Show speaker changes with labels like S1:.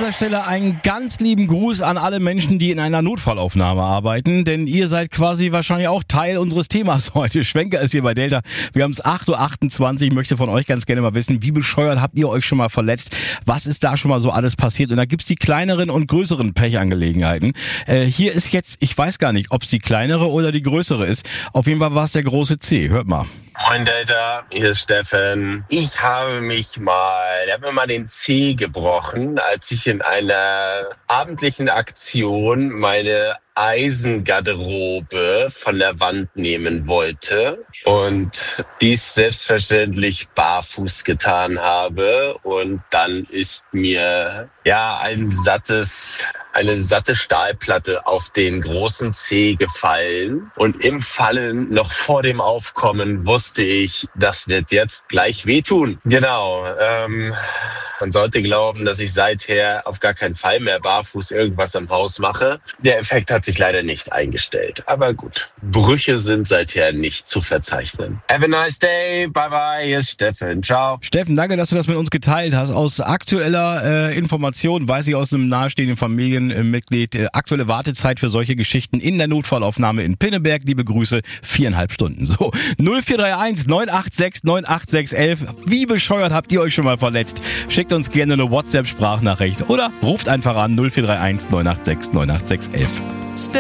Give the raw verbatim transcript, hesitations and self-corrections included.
S1: dieser Stelle einen ganz lieben Gruß an alle Menschen, die in einer Notfallaufnahme arbeiten, denn ihr seid quasi wahrscheinlich auch Teil unseres Themas heute. Schwenker ist hier bei Delta. Wir haben es acht Uhr achtundzwanzig. Ich möchte von euch ganz gerne mal wissen, wie bescheuert habt ihr euch schon mal verletzt? Was ist da schon mal so alles passiert? Und da gibt's die kleineren und größeren Pechangelegenheiten. Äh, hier ist jetzt, ich weiß gar nicht, ob es die kleinere oder die größere ist. Auf jeden Fall war es der große C. Hört mal.
S2: Moin Delta, hier ist Steffen. Ich habe mich mal, ich habe mir mal den Zeh gebrochen, als ich in einer abendlichen Aktion meine Eisengarderobe von der Wand nehmen wollte und dies selbstverständlich barfuß getan habe, und dann ist mir ja ein sattes eine satte Stahlplatte auf den großen Zeh gefallen, und im Fallen, noch vor dem Aufkommen, wusste ich, das wird jetzt gleich wehtun. Genau, ähm, man sollte glauben, dass ich seither auf gar keinen Fall mehr barfuß irgendwas am Haus mache. Der Effekt hat sich leider nicht eingestellt, aber gut. Brüche sind seither nicht zu verzeichnen. Have a nice day, bye bye, hier ist Steffen, ciao.
S1: Steffen, danke, dass du das mit uns geteilt hast. Aus aktueller äh, Information weiß ich aus einem nahestehenden Familienmitglied, äh, aktuelle Wartezeit für solche Geschichten in der Notfallaufnahme in Pinneberg. Liebe Grüße, viereinhalb Stunden. So, null vier drei eins neun acht sechs neun acht sechs elf. Wie bescheuert habt ihr euch schon mal verletzt? Schickt uns gerne eine WhatsApp-Sprachnachricht oder ruft einfach an null vier drei eins neun acht sechs neun acht sechs elf.